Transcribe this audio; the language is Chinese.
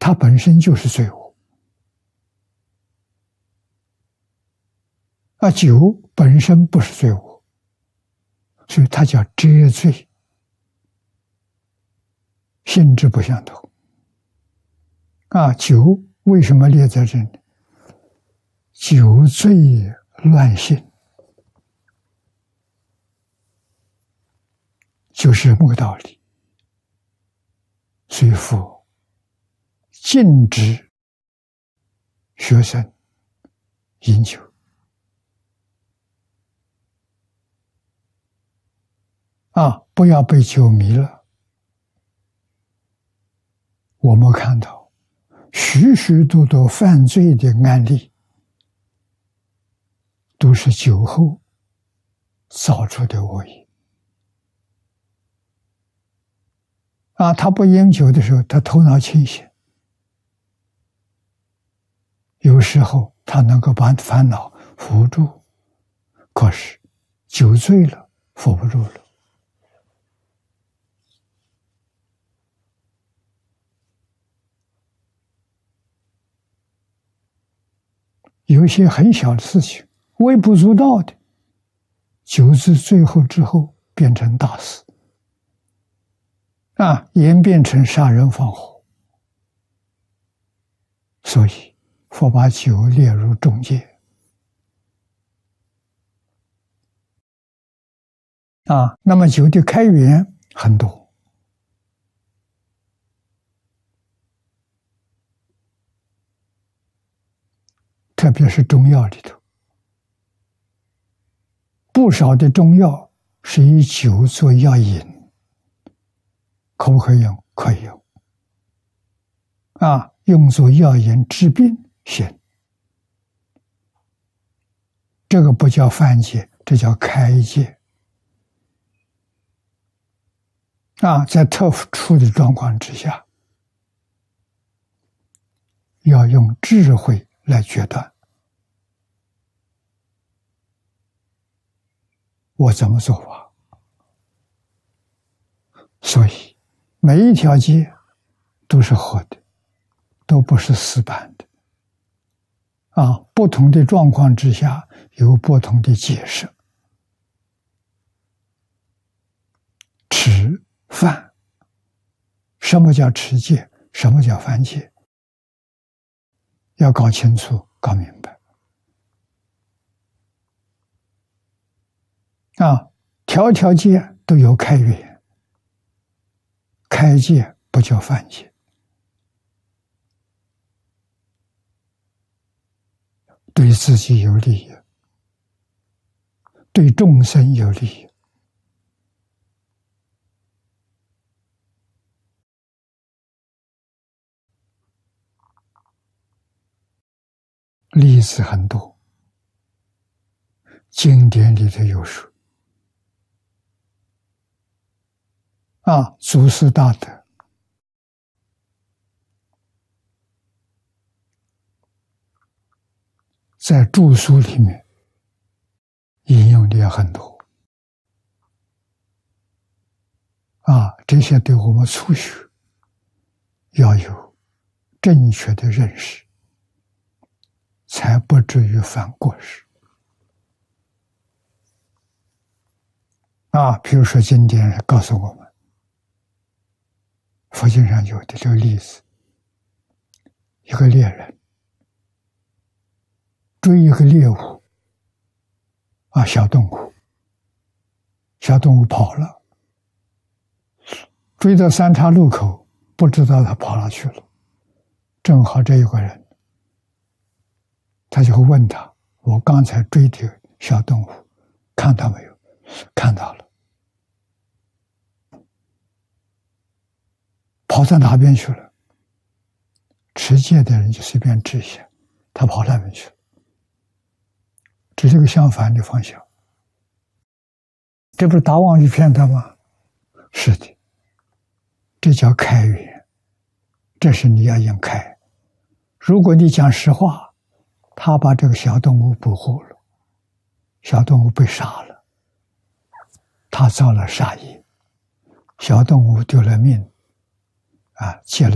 它本身就是罪恶。酒本身不是罪恶，所以它叫遮罪，性质不相同。酒为什么列在这里？酒醉乱性，就是这么个道理。所以佛禁止学生饮酒。不要被酒迷了。我们看到许许多多犯罪的案例，都是酒后造出的恶业。他不饮酒的时候，他头脑清醒，有时候他能够把烦恼扶住，可是酒醉了，扶不住了。有一些很小的事情，微不足道的，酒至最后之后变成大事，演变成杀人放火。所以佛把酒列入重戒。那么酒的开源很多。特别是中药里头，不少的中药是以酒做药引，可不可以用？可以用。用作药引治病行，这个不叫犯戒，这叫开戒。在特殊的状况之下，要用智慧来决断，我怎么做法？所以每一条戒都是活的，都不是死板的。不同的状况之下有不同的解释。持犯，什么叫持戒？什么叫犯戒？要搞清楚、搞明白。条条戒都有开源，开戒不叫犯戒。对自己有利益，对众生有利益。例子很多，经典里头有说。祖师大德在著书里面引用的也很多。这些对我们初学要有正确的认识，才不至于犯过失。比如说经典告诉我们，佛经上有的这个例子，一个猎人追一个猎物，小动物，小动物跑了，追到三岔路口，不知道它跑哪去了，正好这有个人，他就会问他：我刚才追的小动物看到没有？看到了。跑到哪边去了？持戒的人就随便指一下，他跑那边去了，指这个相反的方向。这不是打妄语骗他吗？是的，这叫开源，这是你要用开。如果你讲实话，他把这个小动物捕获了，小动物被杀了，他造了杀业，小动物丢了命，戒了